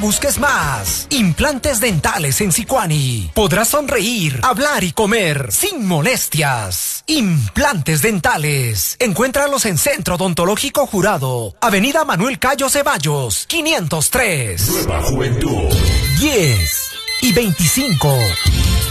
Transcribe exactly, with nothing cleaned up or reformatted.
busques más. Implantes dentales en Sicuani. Podrás sonreír, hablar y comer sin molestias. Implantes dentales. Encuéntralos en Centro Odontológico Jurado, Avenida Manuel Cayo Ceballos, quinientos tres. Nueva Juventud. diez y veinticinco.